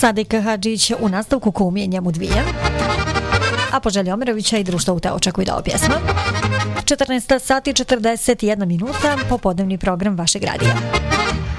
Sadik Hadžić u nastavku Kumi njemu dvije, a po želji Omerovića i društvo te očekuju da ova pjesma. 14 sati 41 minuta, popodnevni program vašeg radija.